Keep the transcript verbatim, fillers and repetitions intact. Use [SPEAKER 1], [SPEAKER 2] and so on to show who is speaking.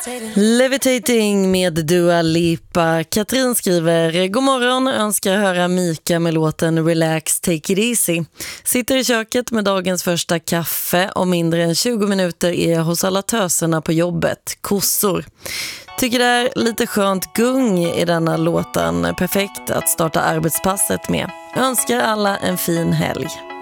[SPEAKER 1] Levitating med Dua Lipa. Katrin skriver: god morgon, önskar höra Mika med låten Relax, Take It Easy. Sitter i köket med dagens första kaffe. Om mindre än tjugo minuter är jag hos alla töserna på jobbet. Kossor. Tycker det är lite skönt gung i denna låten. Perfekt att starta arbetspasset med. Önskar alla en fin helg.